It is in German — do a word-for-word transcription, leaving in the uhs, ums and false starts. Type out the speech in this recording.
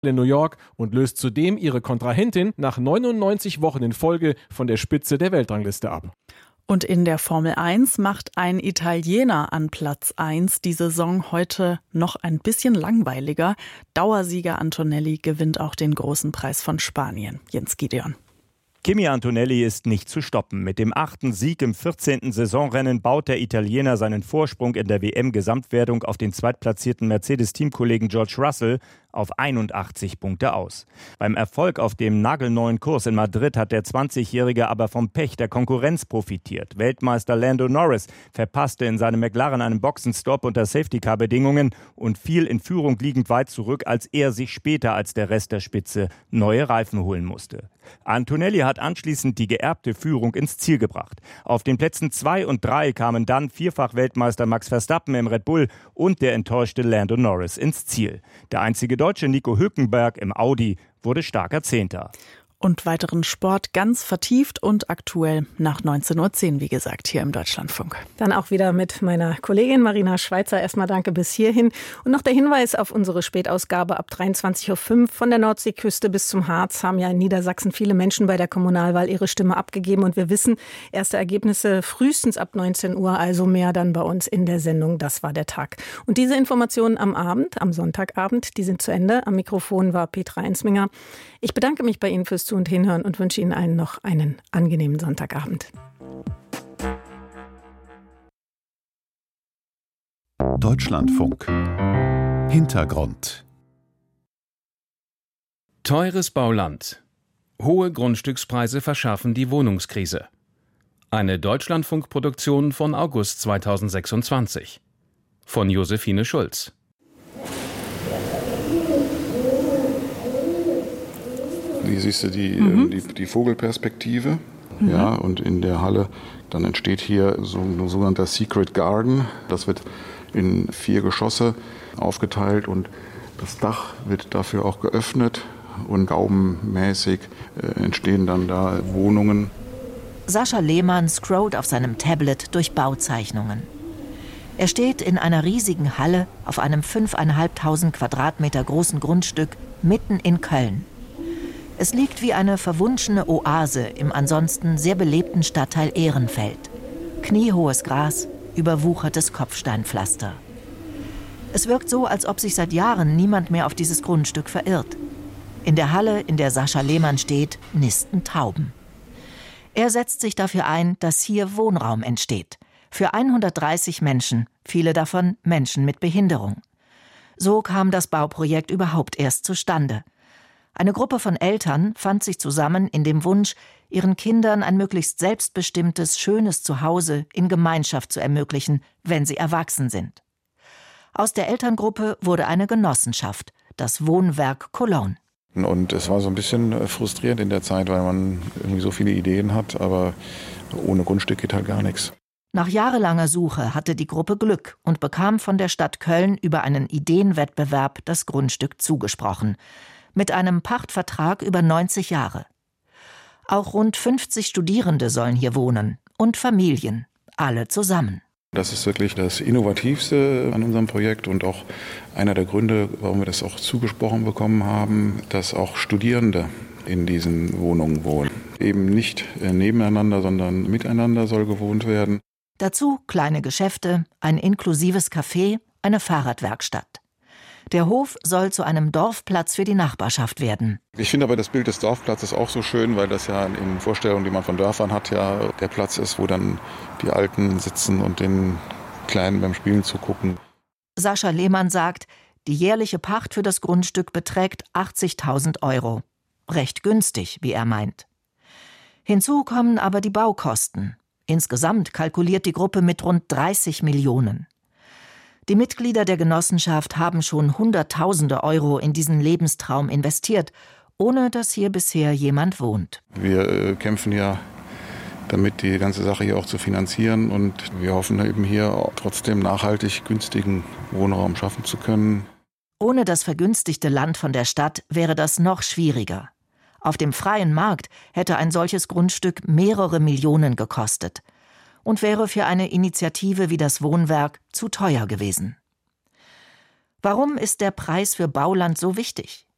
in New York und löst zudem ihre Kontrahentin nach neunundneunzig Wochen in Folge von der Spitze der Weltrangliste ab. Und in der Formel eins macht ein Italiener an Platz eins die Saison heute noch ein bisschen langweiliger. Dauersieger Antonelli gewinnt auch den großen Preis von Spanien. Jens Gideon. Kimi Antonelli ist nicht zu stoppen. Mit dem achten Sieg im vierzehnten Saisonrennen baut der Italiener seinen Vorsprung in der W M-Gesamtwertung auf den zweitplatzierten Mercedes-Teamkollegen George Russell auf einundachtzig Punkte aus. Beim Erfolg auf dem nagelneuen Kurs in Madrid hat der zwanzigjährige aber vom Pech der Konkurrenz profitiert. Weltmeister Lando Norris verpasste in seinem McLaren einen Boxenstopp unter Safety-Car-Bedingungen und fiel in Führung liegend weit zurück, als er sich später als der Rest der Spitze neue Reifen holen musste. Antonelli hat anschließend die geerbte Führung ins Ziel gebracht. Auf den Plätzen zwei und drei kamen dann Vierfach-Weltmeister Max Verstappen im Red Bull und der enttäuschte Lando Norris ins Ziel. Der einzige Deutsche Nico Hülkenberg im Audi wurde starker Zehnter. Und weiteren Sport ganz vertieft und aktuell nach neunzehn Uhr zehn, wie gesagt, hier im Deutschlandfunk. Dann auch wieder mit meiner Kollegin Marina Schweizer. Erstmal danke bis hierhin. Und noch der Hinweis auf unsere Spätausgabe ab dreiundzwanzig Uhr fünf. Von der Nordseeküste bis zum Harz haben ja in Niedersachsen viele Menschen bei der Kommunalwahl ihre Stimme abgegeben. Und wir wissen, erste Ergebnisse frühestens ab neunzehn Uhr, also mehr dann bei uns in der Sendung. Das war der Tag. Und diese Informationen am Abend, am Sonntagabend, die sind zu Ende. Am Mikrofon war Petra Ensminger. Ich bedanke mich bei Ihnen fürs Zu- und Hinhören und wünsche Ihnen allen noch einen angenehmen Sonntagabend. Deutschlandfunk. Hintergrund. Teures Bauland. Hohe Grundstückspreise verschärfen die Wohnungskrise. Eine Deutschlandfunk-Produktion von August zweitausendsechsundzwanzig. Von Josephine Schulz. Hier siehst du die, Mhm. die, die Vogelperspektive. Mhm. Ja, und in der Halle dann entsteht hier so ein sogenannter Secret Garden. Das wird in vier Geschosse aufgeteilt und das Dach wird dafür auch geöffnet und gaubenmäßig äh, entstehen dann da Wohnungen. Sascha Lehmann scrollt auf seinem Tablet durch Bauzeichnungen. Er steht in einer riesigen Halle auf einem fünftausendfünfhundert Quadratmeter großen Grundstück mitten in Köln. Es liegt wie eine verwunschene Oase im ansonsten sehr belebten Stadtteil Ehrenfeld. Kniehohes Gras, überwuchertes Kopfsteinpflaster. Es wirkt so, als ob sich seit Jahren niemand mehr auf dieses Grundstück verirrt. In der Halle, in der Sascha Lehmann steht, nisten Tauben. Er setzt sich dafür ein, dass hier Wohnraum entsteht. Für hundertdreißig Menschen, viele davon Menschen mit Behinderung. So kam das Bauprojekt überhaupt erst zustande. Eine Gruppe von Eltern fand sich zusammen in dem Wunsch, ihren Kindern ein möglichst selbstbestimmtes, schönes Zuhause in Gemeinschaft zu ermöglichen, wenn sie erwachsen sind. Aus der Elterngruppe wurde eine Genossenschaft, das Wohnwerk Cologne. Und es war so ein bisschen frustrierend in der Zeit, weil man irgendwie so viele Ideen hat, aber ohne Grundstück geht halt gar nichts. Nach jahrelanger Suche hatte die Gruppe Glück und bekam von der Stadt Köln über einen Ideenwettbewerb das Grundstück zugesprochen. Mit einem Pachtvertrag über neunzig Jahre. Auch rund fünfzig Studierende sollen hier wohnen und Familien, alle zusammen. Das ist wirklich das Innovativste an unserem Projekt und auch einer der Gründe, warum wir das auch zugesprochen bekommen haben, dass auch Studierende in diesen Wohnungen wohnen. Eben nicht nebeneinander, sondern miteinander soll gewohnt werden. Dazu kleine Geschäfte, ein inklusives Café, eine Fahrradwerkstatt. Der Hof soll zu einem Dorfplatz für die Nachbarschaft werden. Ich finde aber das Bild des Dorfplatzes auch so schön, weil das ja in Vorstellungen, die man von Dörfern hat, ja der Platz ist, wo dann die Alten sitzen und den Kleinen beim Spielen zugucken. Sascha Lehmann sagt, die jährliche Pacht für das Grundstück beträgt achtzigtausend Euro. Recht günstig, wie er meint. Hinzu kommen aber die Baukosten. Insgesamt kalkuliert die Gruppe mit rund dreißig Millionen. Die Mitglieder der Genossenschaft haben schon Hunderttausende Euro in diesen Lebenstraum investiert, ohne dass hier bisher jemand wohnt. Wir äh, kämpfen ja damit, die ganze Sache hier auch zu finanzieren und wir hoffen eben hier trotzdem nachhaltig günstigen Wohnraum schaffen zu können. Ohne das vergünstigte Land von der Stadt wäre das noch schwieriger. Auf dem freien Markt hätte ein solches Grundstück mehrere Millionen gekostet und wäre für eine Initiative wie das Wohnwerk zu teuer gewesen. Warum ist der Preis für Bauland so wichtig?